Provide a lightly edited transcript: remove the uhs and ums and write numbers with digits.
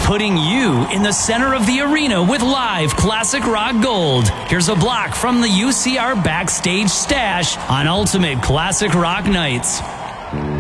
putting you in the center of the arena with live classic rock gold. Here's a block from the UCR Backstage Stash on Ultimate Classic Rock Nights.